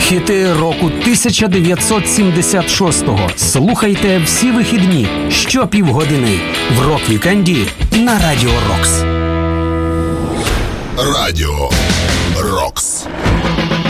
Хіти року 1976-го слухайте всі вихідні щопівгодини в Рок-вікенді на Радіо Рокс. Радіо Рокс.